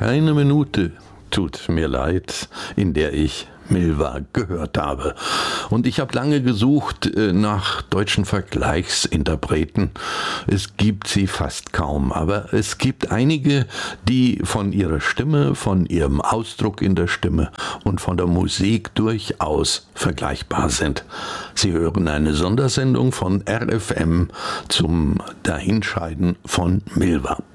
keine Minute, tut mir leid, in der ich Milva gehört habe. Und ich habe lange gesucht nach deutschen Vergleichsinterpreten. Es gibt sie fast kaum, aber es gibt einige, die von ihrer Stimme, von ihrem Ausdruck in der Stimme und von der Musik durchaus vergleichbar sind. Sie hören eine Sondersendung von RFM zum Dahinscheiden von Milva.